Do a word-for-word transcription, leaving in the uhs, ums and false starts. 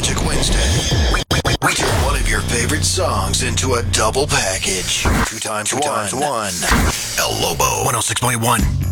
Magic Wednesday. We, we, we turn one of your favorite songs into a double package. Two times, two times one. El Lobo, one oh six point one.